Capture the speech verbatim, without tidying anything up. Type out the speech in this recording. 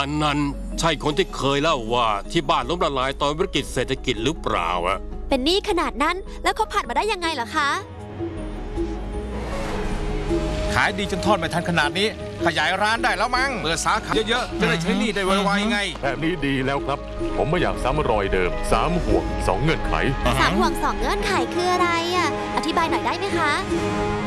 อันนั้นใช่คนที่เคยเล่าว่าที่บ้านล้มละลายตอนวิกฤตเศรษฐกิจหรือเปล่าอะเป็นหนี้ขนาดนั้นแล้วเขาผ่านมาได้ยังไงเหรอคะขายดีจนทอดไม่ทันขนาดนี้ขยายร้านได้แล้วมั้งเปิดสาขาเยอะๆจะได้ใช้หนี้ได้ไวๆไงแบบนี้ดีแล้วครับผมไม่อยากซ้ำรอยเดิมสามห่วงสองเงื่อนไขสามห่วงสองเงื่อนไขคืออะไรอ่ะอธิบายหน่อยได้ไหมคะ